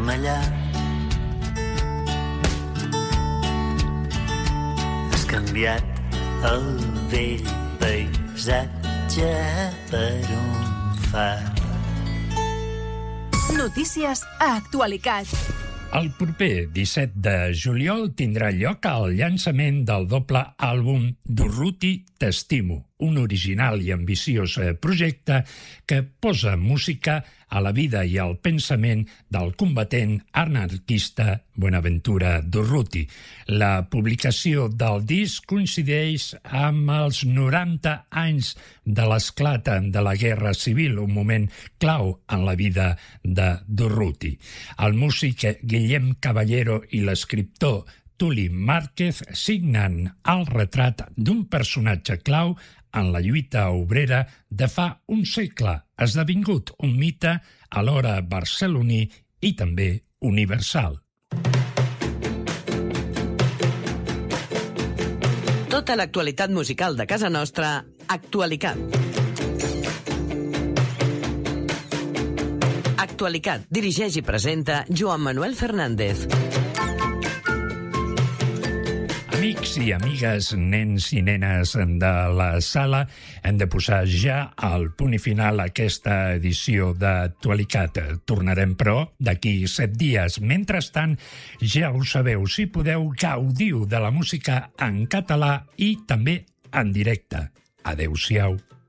allà. Has canviat el vell paisatge per un far. Notícies a Actualicat. El proper 17 de juliol tindrà lloc el llançament del doble àlbum d'Urruti T'estimo, un original i ambiciós projecte que posa música a la vida i al pensament del combatent anarquista Buenaventura Durruti. La publicació del disc coincideix amb els 90 anys de l'esclat de la Guerra Civil, un moment clau en la vida de Durruti. El músic Guillem Caballero i l'escriptor Tuli Márquez signen el retrat d'un personatge clau en la lluita obrera de fa un segle, esdevingut un mite alhora barceloní i també universal. Tota l'actualitat musical de casa nostra, Actualicat. Actualicat dirigeix i presenta Joan Manuel Fernández. Amics i amigues, nens i nenes de la sala, hem de posar ja el punt i final a aquesta edició d'Actualicat. Tornarem, però, d'aquí 7 dies. Mentrestant, ja ho sabeu, si podeu, gaudiu de la música en català i també en directe. Adéu-siau.